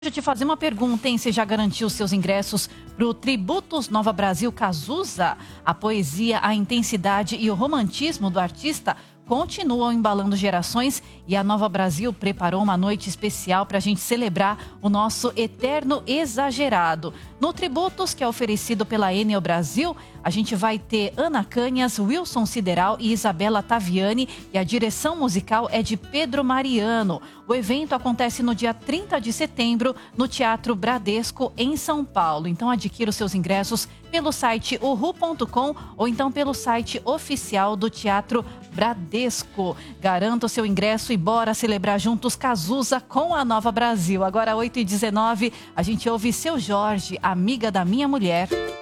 Deixa eu te fazer uma pergunta, hein? Você já garantiu seus ingressos para o Tributos Nova Brasil Cazuza? A poesia, a intensidade e o romantismo do artista continuam embalando gerações e a Nova Brasil preparou uma noite especial para a gente celebrar o nosso eterno exagerado. No Tributos, que é oferecido pela Enel Brasil, a gente vai ter Ana Canhas, Wilson Sideral e Isabela Taviani e a direção musical é de Pedro Mariano. O evento acontece no dia 30 de setembro no Teatro Bradesco, em São Paulo. Então adquira os seus ingressos pelo site uhu.com ou então pelo site oficial do Teatro Bradesco. Garanta o seu ingresso e bora celebrar juntos Cazuza com a Nova Brasil. Agora 8h19, a gente ouve Seu Jorge, Amiga da Minha Mulher.